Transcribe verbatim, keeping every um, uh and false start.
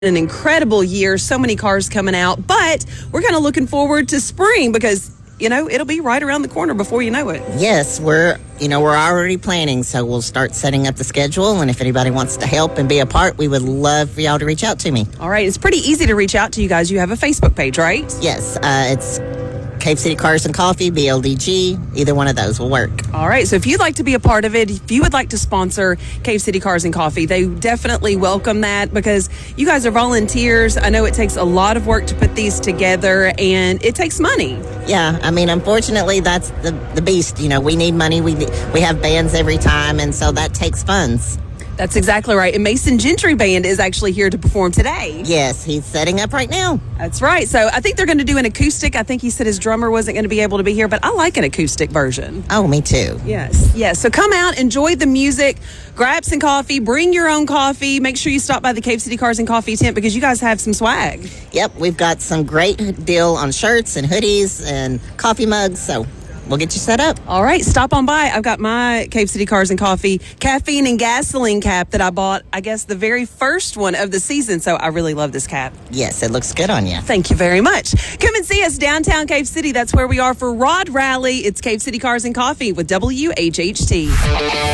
An incredible year, so many cars coming out, but we're kind of looking forward to spring because, you know, it'll be right around the corner before you know it. Yes, we're, you know, we're already planning, so we'll start setting up the schedule, and if anybody wants to help and be a part, we would love for y'all to reach out to me. All right, it's pretty easy to reach out to you guys. You have a Facebook page, right? Yes, uh, it's Cave City Cars and Coffee, B L D G, either one of those will work. All right, so if you'd like to be a part of it, if you would like to sponsor Cave City Cars and Coffee, they definitely welcome that because you guys are volunteers. I know it takes a lot of work to put these together, and it takes money. Yeah, I mean, unfortunately, that's the, the beast. You know, we need money. We, we have bands every time, and so that takes funds. That's exactly right. And Mason Gentry Band is actually here to perform today. Yes, he's setting up right now. That's right. So I think they're going to do an acoustic. I think he said his drummer wasn't going to be able to be here, but I like an acoustic version. Oh, me too. Yes. Yes. So come out, enjoy the music, grab some coffee, bring your own coffee. Make sure you stop by the Cave City Cars and Coffee tent because you guys have some swag. Yep, we've got some great deal on shirts and hoodies and coffee mugs, so we'll get you set up. All right, stop on by. I've got my Cave City Cars and Coffee caffeine and gasoline cap that I bought, I guess, the very first one of the season. So I really love this cap. Yes, it looks good on you. Thank you very much. Come and see us downtown Cave City. That's where we are for Rod Rally. It's Cave City Cars and Coffee with W H H T.